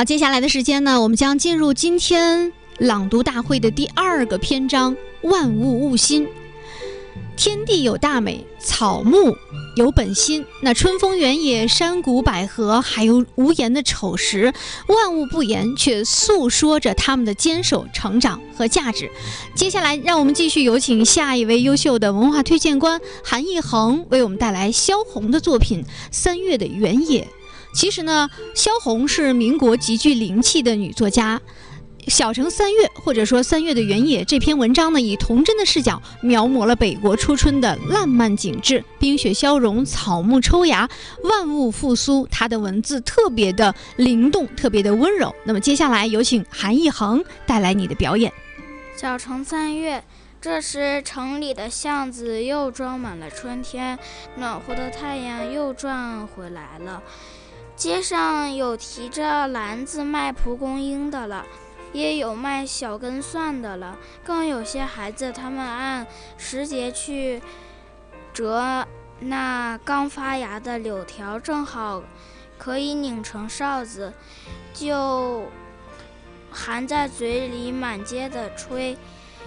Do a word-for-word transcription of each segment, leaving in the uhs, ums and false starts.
好，接下来的时间呢，我们将进入今天朗读大会的第二个篇章——万物物心。天地有大美，草木有本心。那春风原野，山谷百合，还有无言的丑时，万物不言，却诉说着他们的坚守、成长和价值。接下来，让我们继续有请下一位优秀的文化推荐官韩义恒为我们带来萧红的作品《三月的原野》。其实呢，萧红是民国极具灵气的女作家。小城三月，或者说三月的原野这篇文章呢，以童真的视角描摹了北国初春的烂漫景致，冰雪消融，草木抽芽，万物复苏。它的文字特别的灵动，特别的温柔。那么接下来有请韩义恒带来你的表演。 小城三月，这时城里的巷子又装满了春天，暖和的太阳又转回来了。街上有提着篮子卖蒲公英的了，也有卖小根蒜的了，更有些孩子他们按时节去折那刚发芽的柳条，正好可以拧成哨子，就含在嘴里满街的吹，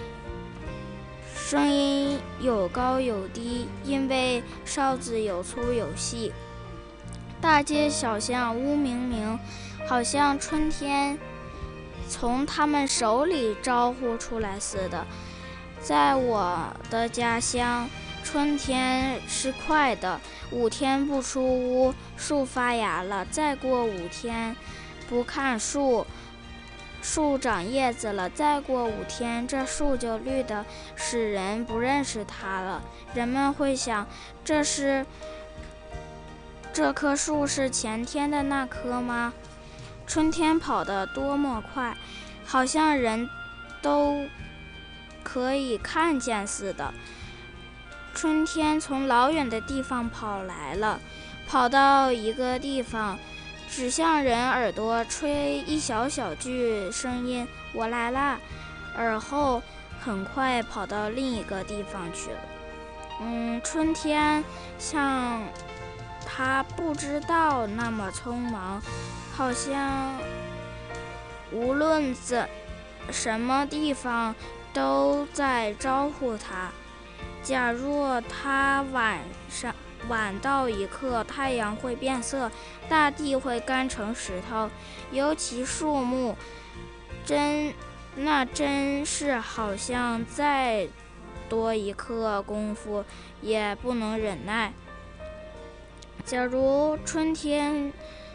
声音有高有低，因为哨子有粗有细。大街小巷乌明明，好像春天从他们手里招呼出来似的。在我的家乡，春天是快的，五天不出屋，树发芽了；再过五天，不看树，树长叶子了；再过五天，这树就绿的使人不认识它了。人们会想，这是这棵树是前天的那棵吗？春天跑得多么快，好像人都可以看见似的。春天从老远的地方跑来了，跑到一个地方，只向人耳朵吹一小小句声音，我来啦，而后很快跑到另一个地方去了。嗯，春天像他不知道那么匆忙，好像无论怎什么地方都在招呼他。假若他晚上晚到一刻，太阳会变色，大地会干成石头，尤其树木，真那真是好像再多一刻功夫也不能忍耐。假如春天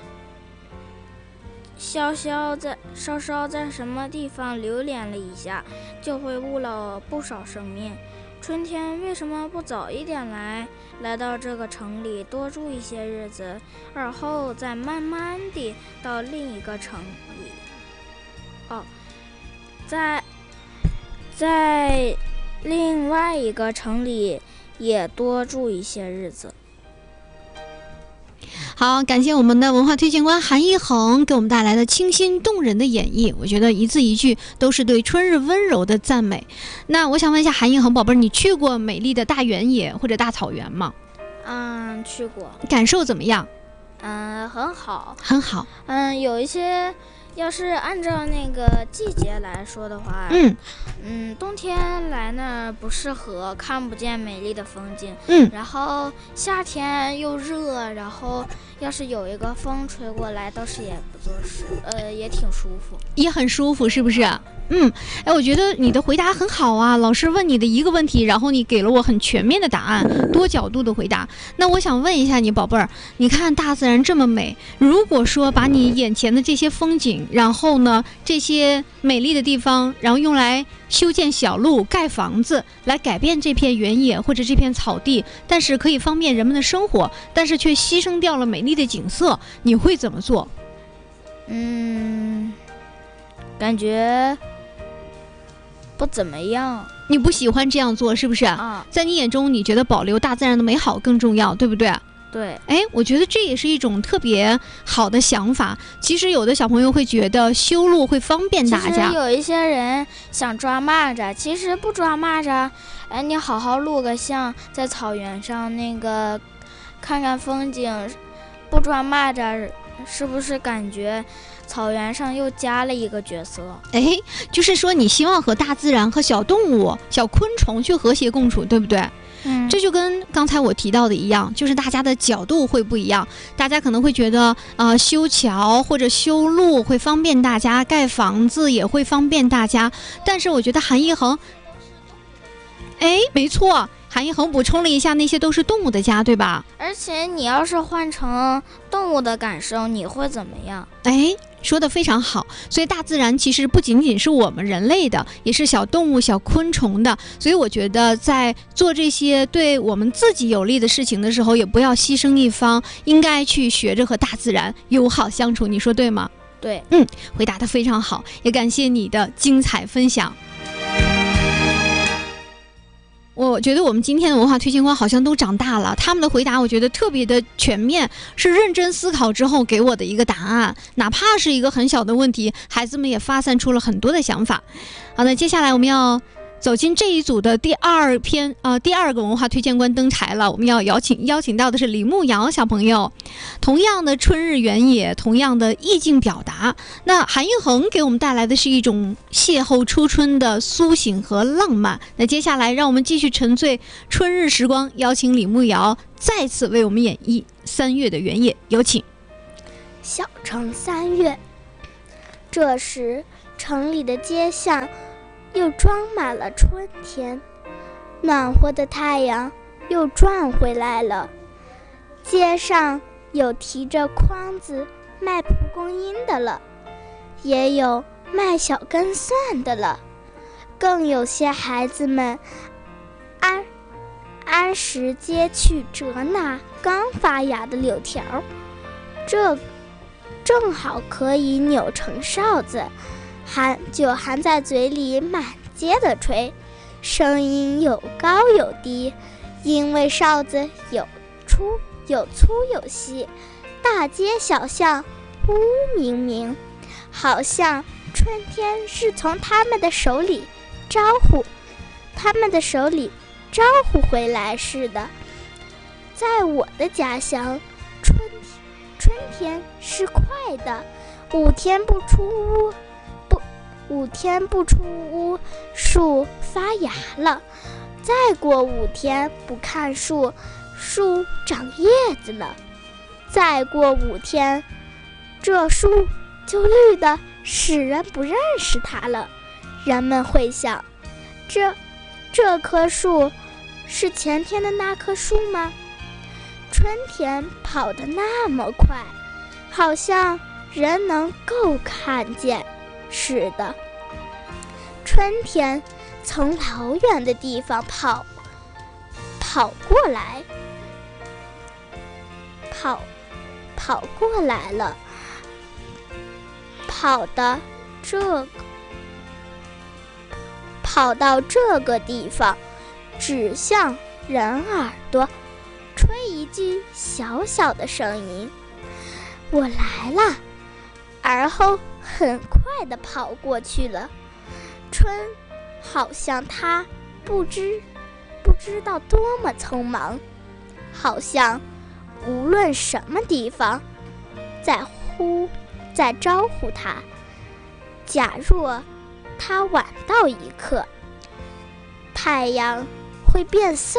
稍稍在稍稍在什么地方流连了一下，就会误了不少生命。春天为什么不早一点来，来到这个城里多住一些日子，而后再慢慢地到另一个城里？哦，在在另外一个城里也多住一些日子。 好，感谢我们的文化推荐官韩义恒给我们带来的清新动人的演绎，我觉得一字一句都是对春日温柔的赞美。那我想问一下韩义恒宝贝，你去过美丽的大原野或者大草原吗？ 嗯，去过。感受怎么样？ 嗯，很好， 很好。 嗯，有一些，要是按照那个季节来说的话， 嗯嗯，冬天来那不适合，看不见美丽的风景。 嗯， 然后夏天又热，然后要是有一个风吹过来，倒是也不做事，呃，也挺舒服， 也很舒服，是不是？嗯，哎，我觉得你的回答很好啊。老师问你的一个问题，然后你给了我很全面的答案，多角度的回答。那我想问一下你，宝贝儿，你看大自然这么美，如果说把你眼前的这些风景，然后呢，这些美丽的地方，然后用来修建小路、盖房子，来改变这片原野或者这片草地，但是可以方便人们的生活，但是却牺牲掉了美丽的景色，你会怎么做？ 嗯，感觉不怎么样。 你不喜欢这样做是不是？ 啊， 在你眼中你觉得保留大自然的美好更重要，对不对？ 对。 哎，我觉得这也是一种特别好的想法。其实有的小朋友会觉得修路会方便大家， 其实有一些人想抓蚂蚱，其实不抓蚂蚱，哎，你好好录个像，在草原上那个看看风景，不抓蚂蚱是不是感觉草原上又加了一个角色？ 哎，就是说你希望和大自然和小动物、小昆虫去和谐共处，对不对？ 嗯， 这就跟刚才我提到的一样，就是大家的角度会不一样。大家可能会觉得，呃，修桥或者修路会方便大家，盖房子也会方便大家。但是我觉得韩一恒，哎，没错，韩一恒补充了一下，那些都是动物的家，对吧？ 而且你要是换成动物的感受，你会怎么样？ 哎，说得非常好。所以大自然其实不仅仅是我们人类的，也是小动物、小昆虫的。所以我觉得在做这些对我们自己有利的事情的时候，也不要牺牲一方，应该去学着和大自然友好相处。你说对吗？ 对， 嗯，回答得非常好，也感谢你的精彩分享。我觉得我们今天的文化推荐官好像都长大了，他们的回答我觉得特别的全面，是认真思考之后给我的一个答案，哪怕是一个很小的问题，孩子们也发散出了很多的想法。好，那接下来我们要走进这一组的第二篇呃，第二个文化推荐官登台了，我们要邀请邀请到的是李慕瑶小朋友。同样的春日原野，同样的意境表达，那韩一恒给我们带来的是一种邂逅初春的苏醒和浪漫。那接下来让我们继续沉醉春日时光，邀请李慕瑶再次为我们演绎三月的原野，有请。 小城三月，这时城里的街巷又装满了春天，暖和的太阳又转回来了。街上有提着筐子卖蒲公英的了，也有卖小根蒜的了，更有些孩子们按按时接去折那刚发芽的柳条，这正好可以扭成哨子，含就含在嘴里满街的吹，声音有高有低，因为哨子有粗有粗有细，大街小巷乌明明，好像春天是从他们的手里招呼他们的手里招呼回来似的。在我的家乡，春春天是快的，五天不出屋不五天不出屋，树发芽了，再过五天不看树，树长叶子了，再过五天，这树就绿的使人不认识它了。人们会想，这这棵树是前天的那棵树吗？春天跑得那么快，好像人能够看见似的。春天从老远的地方跑跑过来跑跑过来了，跑的这个跑到这个地方，指向人耳朵，吹一句小小的声音，我来了，而后很快地跑过去了。春好像他不知不知道多么匆忙，好像无论什么地方在呼在招呼他。假若他晚到一刻，太阳会变色，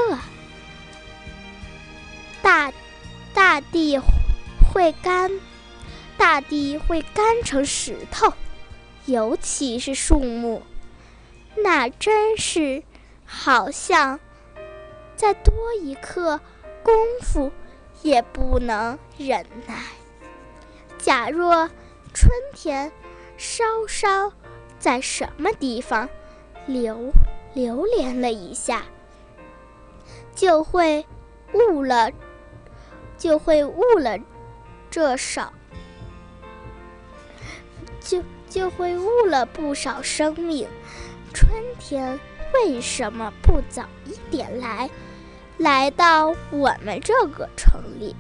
大大地会干大地会干成石头，尤其是树木，那真是好像再多一刻功夫也不能忍耐。假若春天稍稍在什么地方流流连了一下，就会误了就会误了这少就就会误了不少生命。春天为什么不早一点来，来到我们这个城里，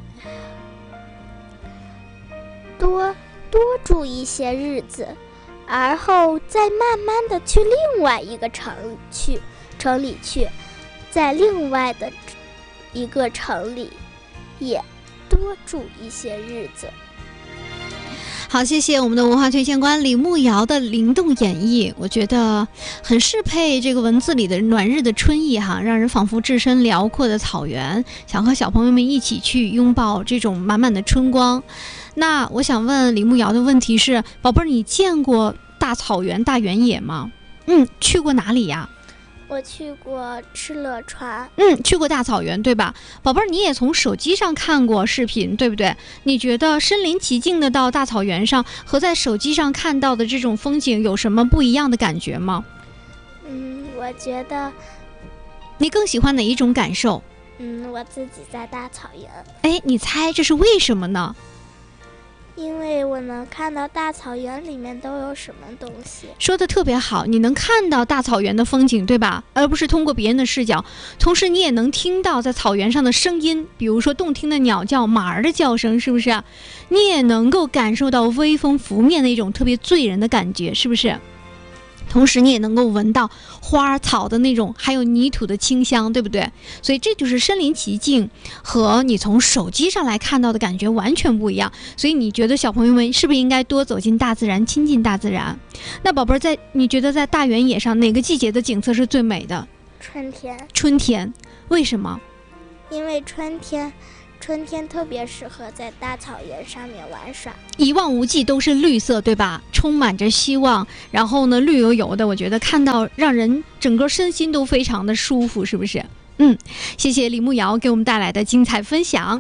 多多住一些日子，而后再慢慢的去另外一个城去城里去，在另外的一个城里也多住一些日子。 好，谢谢我们的文化推荐官李慕瑶的灵动演绎，我觉得很适配这个文字里的暖日的春意哈，让人仿佛置身辽阔的草原，想和小朋友们一起去拥抱这种满满的春光。那我想问李慕瑶的问题是，宝贝儿，你见过大草原大原野吗？嗯，去过哪里呀？ 我去过敕勒川。 嗯，去过大草原对吧？宝贝儿，你也从手机上看过视频对不对？你觉得身临其境的到大草原上和在手机上看到的这种风景有什么不一样的感觉吗？ 嗯，我觉得你更喜欢哪一种感受？ 嗯，我自己在大草原。 哎，你猜这是为什么呢？ 因为我能看到大草原里面都有什么东西。 说的特别好，你能看到大草原的风景对吧？而不是通过别人的视角，同时你也能听到在草原上的声音，比如说动听的鸟叫、马儿的叫声，是不是？你也能够感受到微风拂面的一种特别醉人的感觉，是不是？同时你也能够闻到花草的那种还有泥土的清香，对不对？所以这就是身临其境和你从手机上来看到的感觉完全不一样。所以你觉得小朋友们是不是应该多走进大自然，亲近大自然？那宝贝儿，在你觉得在大原野上哪个季节的景色是最美的？ 春天。 春天。为什么？ 因为春天春天特别适合在大草原上面玩耍， 一望无际都是绿色对吧？充满着希望，然后呢绿油油的，我觉得看到让人整个身心都非常的舒服，是不是？嗯，谢谢李慕瑶给我们带来的精彩分享。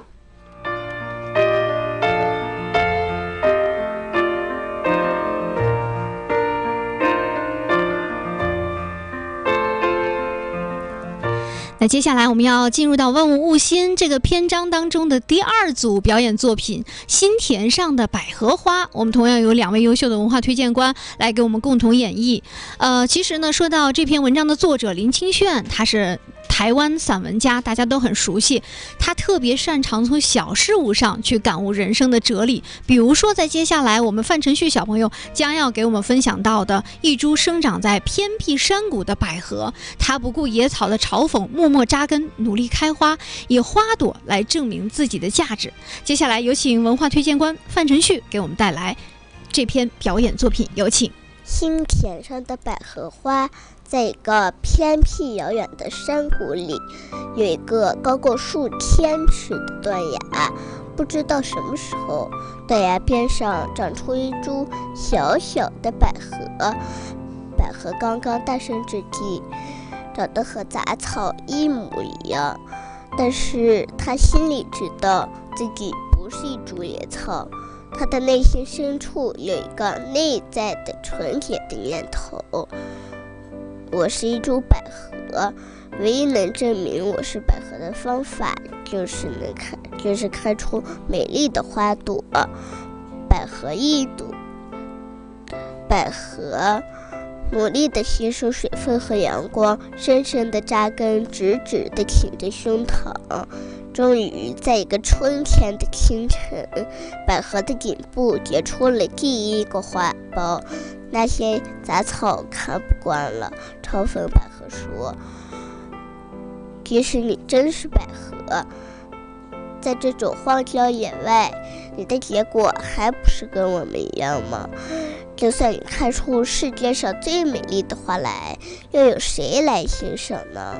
那接下来我们要进入到万物物心这个篇章当中的第二组表演作品《心田上的百合花》，我们同样有两位优秀的文化推荐官来给我们共同演绎。呃，其实呢，说到这篇文章的作者林清炫，他是台湾散文家，大家都很熟悉。他特别擅长从小事物上去感悟人生的哲理，比如说在接下来我们范晨旭小朋友将要给我们分享到的一株生长在偏僻山谷的百合，它不顾野草的嘲讽，默默扎根，努力开花，以花朵来证明自己的价值。接下来有请文化推荐官范晨旭给我们带来这篇表演作品，有请。 心田上的百合花。在一个偏僻遥远的山谷里，有一个高过数千尺的断崖，不知道什么时候，断崖边上长出一株小小的百合。百合刚刚诞生之际，长得和杂草一模一样，但是他心里知道自己不是一株野草，他的内心深处有一个内在的纯洁的念头，我是一株百合，唯一能证明我是百合的方法，就是能开，就是开出美丽的花朵。百合一朵，百合努力地吸收水分和阳光，深深地扎根，直直地挺着胸膛。终于在一个春天的清晨，百合的顶部结出了第一个花苞。那些杂草看不惯了，嘲讽百合说，即使你真是百合，在这种荒郊野外，你的结果还不是跟我们一样吗？就算你开出世界上最美丽的花来，又有谁来欣赏呢？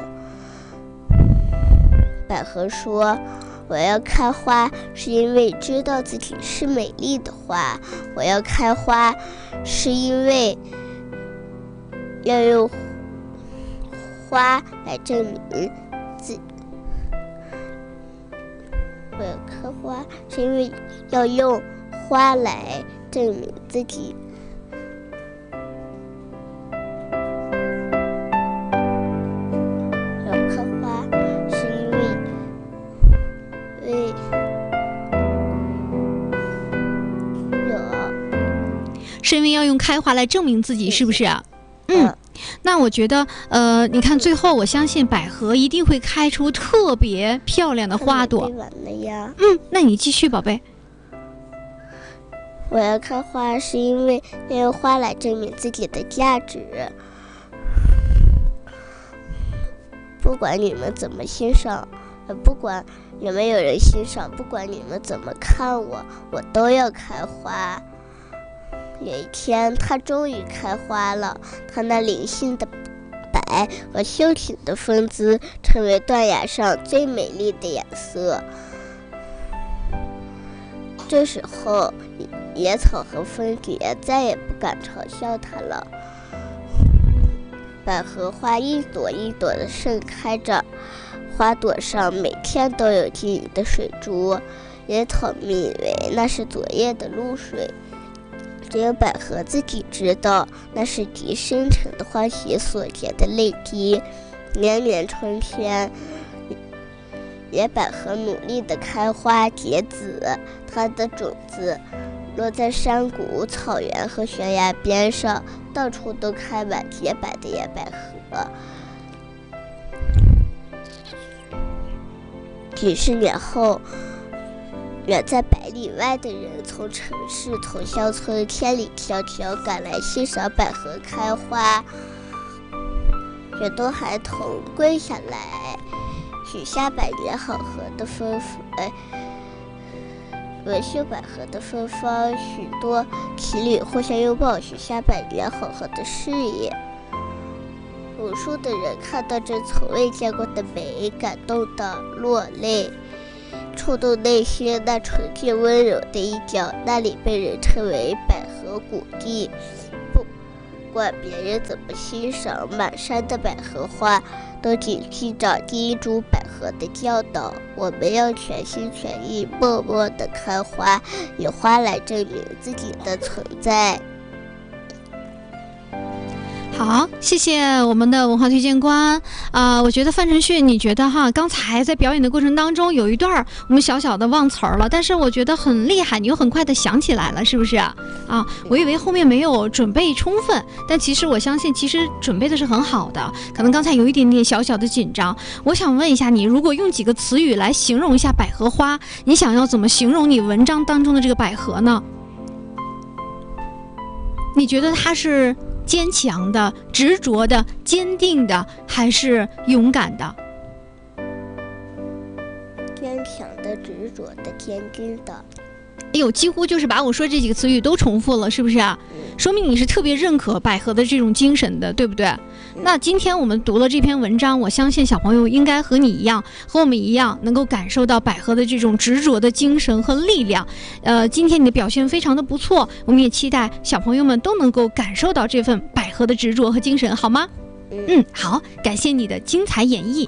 百合说，我要开花是因为知道自己是美丽的花，我要开花是因为要用花来证明自我要开花是因为要用花来证明自己要开花是因为为是因为要用开花来证明自己，是不是啊？嗯，那我觉得，呃，你看最后，我相信百合一定会开出特别漂亮的花朵。 完了呀。 嗯，那你继续，宝贝。 我要开花是因为要用花来证明自己的价值。不管你们怎么欣赏，不管有没有人欣赏，不管你们怎么看我，我都要开花。 有一天，它终于开花了，它那灵性的白和秀挺的风姿成为断崖上最美丽的颜色。这时候，野草和蜂蝶再也不敢嘲笑它了。百合花一朵一朵的盛开着，花朵上每天都有晶莹的水珠，野草们以为那是昨夜的露水，只有百合自己知道，那是极深沉的欢喜所结的泪滴。年年春天，野百合努力地开花结籽，它的种子落在山谷、草原和悬崖边上，到处都开满洁白的野百合。几十年后，远在百里外的人从城市、从乡村千里迢迢赶来欣赏百合开花，许多孩童跪下来许下百年好合的芬芳，文秀百合的芬芳，许多情侣互相拥抱，许下百年好合的誓言。无数的人看到这从未见过的美，感动的落泪，触动内心那纯净温柔的一角。那里被人称为百合谷地。不管别人怎么欣赏，满山的百合花都谨记着第一株百合的教导：我们要全心全意默默地开花，以花来证明自己的存在。 好，谢谢我们的文化推荐官啊、呃！我觉得范承旭，你觉得哈，刚才在表演的过程当中有一段我们小小的忘词儿了，但是我觉得很厉害，你又很快的想起来了，是不是啊？我以为后面没有准备充分，但其实我相信，其实准备的是很好的，可能刚才有一点点小小的紧张。我想问一下你，如果用几个词语来形容一下百合花，你想要怎么形容你文章当中的这个百合呢？你觉得它是坚强的、执着的、坚定的，还是勇敢的？ 坚强的、执着的、坚定的。 哎呦，几乎就是把我说这几个词语都重复了，是不是啊？说明你是特别认可百合的这种精神的，对不对？那今天我们读了这篇文章，我相信小朋友应该和你一样，和我们一样，能够感受到百合的这种执着的精神和力量。呃，今天你的表现非常的不错，我们也期待小朋友们都能够感受到这份百合的执着和精神，好吗？嗯，好，感谢你的精彩演绎。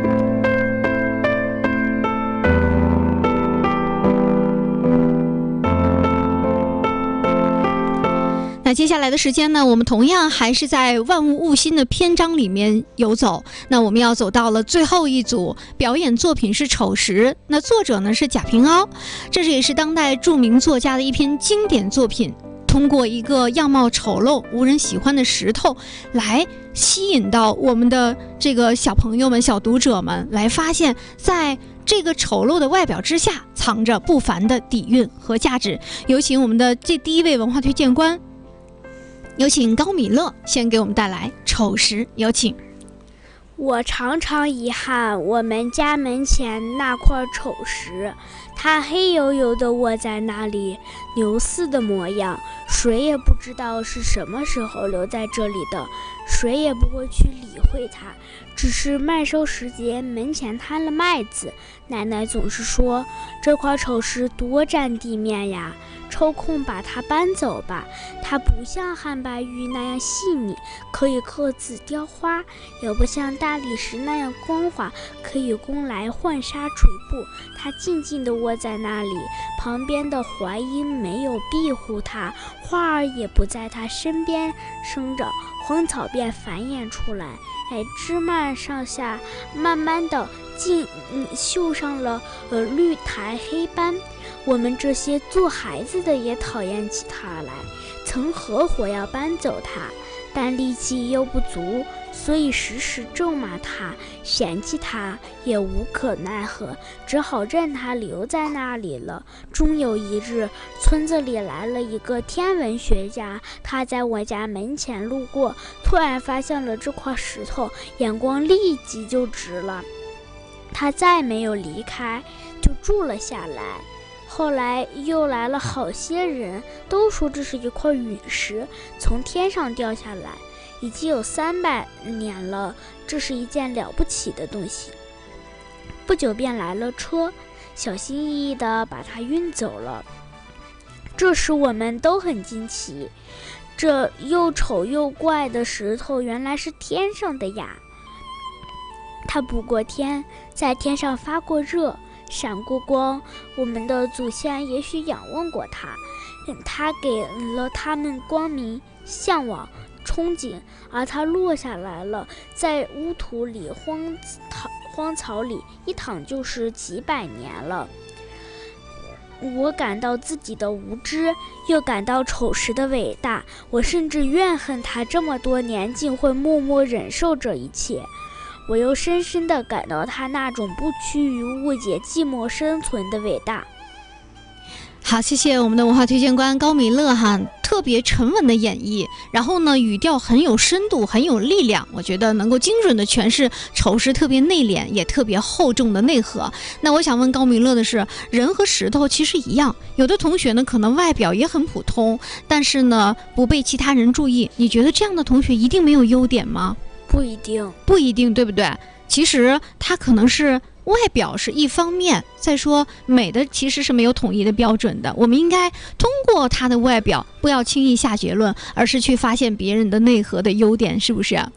那接下来的时间呢，我们同样还是在万物物心的篇章里面游走。那我们要走到了最后一组表演作品是丑时，那作者呢是贾平凹，这也是当代著名作家的一篇经典作品。通过一个样貌丑陋、无人喜欢的石头，来吸引到我们的这个小朋友们、小读者们，来发现，在这个丑陋的外表之下，藏着不凡的底蕴和价值。有请我们的这第一位文化推荐官。有请高米乐先给我们带来丑时，有请。 我常常遗憾我们家门前那块丑石，它黑黝黝地卧在那里，牛似的模样，谁也不知道是什么时候留在这里的，谁也不会去理会它。只是麦收时节，门前摊了麦子，奶奶总是说这块丑石多占地面呀，抽空把它搬走吧。它不像汉白玉那样细腻，可以刻字雕花，也不像大理石那样光滑，可以供来浣纱垂布。它静静地卧在那里，旁边的槐荫没有庇护它，花儿也不在它身边生着，荒草便繁衍出来。哎，枝蔓上下慢慢的浸嗯绣上了呃绿苔黑斑。我们这些做孩子的也讨厌起它来，曾合伙要搬走它，但力气又不足，所以时时咒骂它，嫌弃它，也无可奈何，只好任它留在那里了。终有一日，村子里来了一个天文学家，他在我家门前路过，突然发现了这块石头，眼光立即就直了。他再没有离开，就住了下来。 后来又来了好些人，都说这是一块陨石从天上掉下来，已经有三百年了，这是一件了不起的东西。不久便来了车，小心翼翼地把它运走了。这时我们都很惊奇，这又丑又怪的石头原来是天上的呀！它补过天，在天上发过热，闪过光，我们的祖先也许仰望过它，它给了他们光明、向往、憧憬，而它落下来了，在污土里、荒草荒草里一躺就是几百年了。我感到自己的无知，又感到丑时的伟大，我甚至怨恨它这么多年竟会默默忍受这一切。我又深深地感到它那种不屈于误解、寂寞生存的伟大。 好，谢谢我们的文化推荐官高米勒哈，特别沉稳的演绎，然后呢语调很有深度，很有力量，我觉得能够精准的诠释丑时特别内敛也特别厚重的内核。那我想问高米勒的是，人和石头其实一样，有的同学呢可能外表也很普通，但是呢不被其他人注意，你觉得这样的同学一定没有优点吗？ 不一定， 不一定，对不对？其实他可能是外表是一方面，再说美的其实是没有统一的标准的，我们应该通过他的外表，不要轻易下结论，而是去发现别人的内核的优点，是不是？